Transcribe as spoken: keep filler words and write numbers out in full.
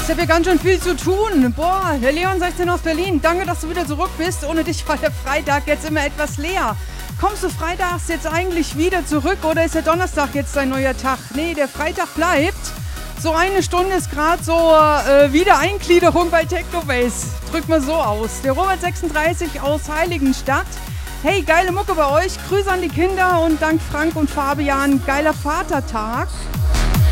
ich habe hier ganz schön viel zu tun. Boah, der Leon sechzehn aus Berlin, danke, dass du wieder zurück bist. Ohne dich war der Freitag jetzt immer etwas leer. Kommst du freitags jetzt eigentlich wieder zurück oder ist der Donnerstag jetzt dein neuer Tag? Nee, der Freitag bleibt. So eine Stunde ist gerade so äh, Wiedereingliederung bei Technobase. Drück mal so aus. Der Robert sechsunddreißig aus Heiligenstadt. Hey, geile Mucke bei euch. Grüße an die Kinder und dank Frank und Fabian. Geiler Vatertag.